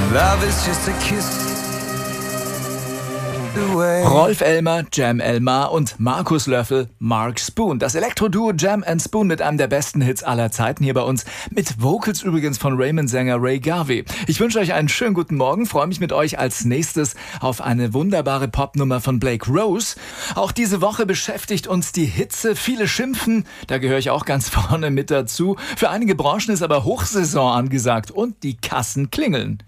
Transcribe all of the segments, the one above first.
Love is just a kiss away. Rolf Elmer, Jam Elmar und Markus Löffel, Mark Spoon. Das Elektro-Duo Jam and Spoon mit einem der besten Hits aller Zeiten hier bei uns. Mit Vocals übrigens von Raymond-Sänger Ray Garvey. Ich wünsche euch einen schönen guten Morgen. Freue mich mit euch als nächstes auf eine wunderbare Popnummer von Blake Rose. Auch diese Woche beschäftigt uns die Hitze. Viele schimpfen, da gehöre ich auch ganz vorne mit dazu. Für einige Branchen ist aber Hochsaison angesagt und die Kassen klingeln.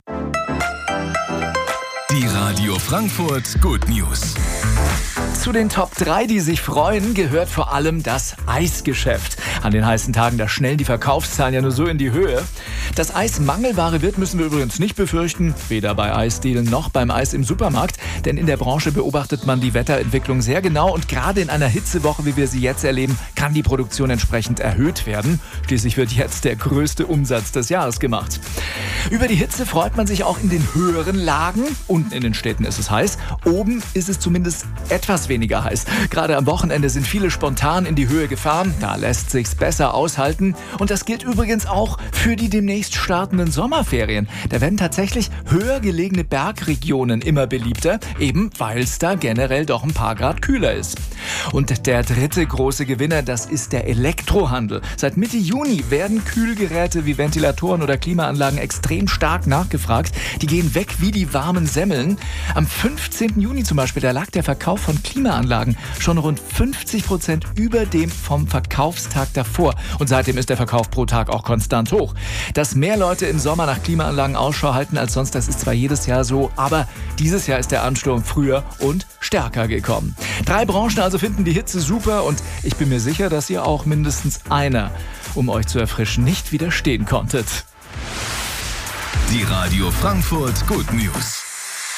Die Radio Frankfurt Good News. Zu den Top 3, die sich freuen, gehört vor allem das Eisgeschäft. An den heißen Tagen, da schnellen die Verkaufszahlen ja nur so in die Höhe. Dass Eis Mangelware wird, müssen wir übrigens nicht befürchten. Weder bei Eisdielen noch beim Eis im Supermarkt. Denn in der Branche beobachtet man die Wetterentwicklung sehr genau. Und gerade in einer Hitzewoche, wie wir sie jetzt erleben, kann die Produktion entsprechend erhöht werden. Schließlich wird jetzt der größte Umsatz des Jahres gemacht. Über die Hitze freut man sich auch in den höheren Lagen. Unten in den Städten ist es heiß. Oben ist es zumindest etwas weniger heiß. Gerade am Wochenende sind viele spontan in die Höhe gefahren. Da lässt sich's besser aushalten. Und das gilt übrigens auch für die demnächst startenden Sommerferien. Da werden tatsächlich höher gelegene Bergregionen immer beliebter, eben weil es da generell doch ein paar Grad kühler ist. Und der dritte große Gewinner, das ist der Elektrohandel. Seit Mitte Juni werden Kühlgeräte wie Ventilatoren oder Klimaanlagen extrem stark nachgefragt. Die gehen weg wie die warmen Semmeln. Am 15. Juni zum Beispiel, da lag der Verkauf von Klimaanlagen schon rund 50% über dem vom Verkaufstag davor. Und seitdem ist der Verkauf pro Tag auch konstant hoch. Dass mehr Leute im Sommer nach Klimaanlagen Ausschau halten als sonst, das ist zwar jedes Jahr so, aber dieses Jahr ist der Ansturm früher und stärker gekommen. 3 Branchen also finden die Hitze super und ich bin mir sicher, dass ihr auch mindestens einer, um euch zu erfrischen, nicht widerstehen konntet. Die Radio Frankfurt Good News.